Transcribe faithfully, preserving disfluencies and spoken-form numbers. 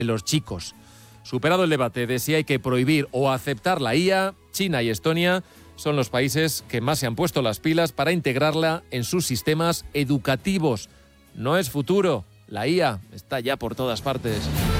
los chicos. Superado el debate de si hay que prohibir o aceptar la I A, China y Estonia son los países que más se han puesto las pilas para integrarla en sus sistemas educativos. No es futuro, la I A está ya por todas partes.